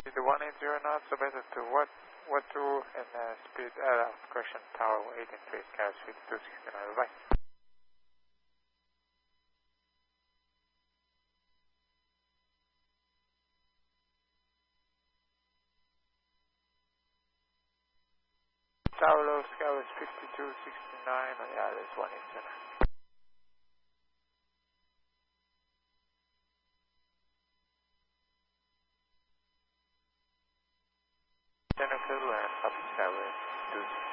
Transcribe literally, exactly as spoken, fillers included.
The one eight zero knots, so better to what what two and uh, speed uh correction tower eighteen three sky speed two sixty nine. Bye. Tower low sky is fifty two sixty nine. Oh yeah, there's one eight zero. Jennifer and up skyway two sixty nine.